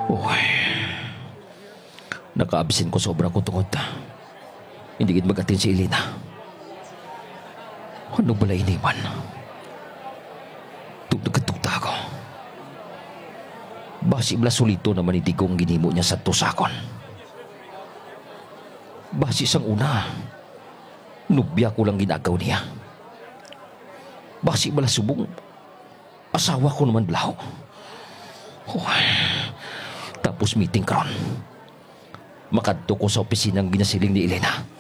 Uy, nakaabisin ko sobra ko tungod. Hindi gid mag-atin si Elena. Ano bala iniwan? Tugtugtugta ako. Basi bala solito naman idigong ginimo niya sa tusakon. Basi sang una, nubya ko lang ginagaw niya. Basi bala subong, asawa ko naman blaho. Uy, tapos meeting karon. Makadto ko sa opisinang ginasiling ni Elena.